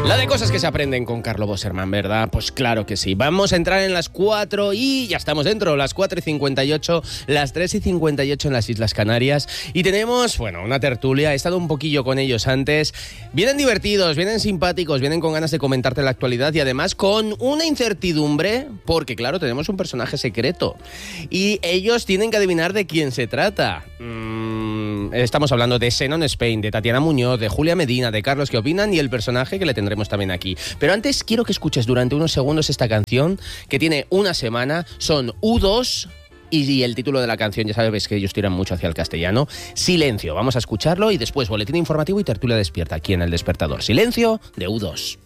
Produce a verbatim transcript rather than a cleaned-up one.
La de cosas que se aprenden con Carlo Bosserman, ¿verdad? Pues claro que sí. Vamos a entrar en las cuatro y ya estamos dentro. Las cuatro y cincuenta y ocho, las tres y cincuenta y ocho en las Islas Canarias. Y tenemos, bueno, una tertulia. He estado un poquillo con ellos antes. Vienen divertidos, vienen simpáticos, vienen con ganas de comentarte la actualidad y además con una incertidumbre, porque claro, tenemos un personaje secreto. Y ellos tienen que adivinar de quién se trata. Mm, estamos hablando de Xenon Spain, de Tatiana Muñoz, de Julia Medina, de Carlos ¿Qué opinan? Y el personaje que le tendremos también aquí. Pero antes quiero que escuches durante unos segundos esta canción que tiene una semana, son U dos y el título de la canción, ya sabes que ellos tiran mucho hacia el castellano, Silencio. Vamos a escucharlo y después boletín informativo y tertulia despierta aquí en El Despertador. Silencio de U dos.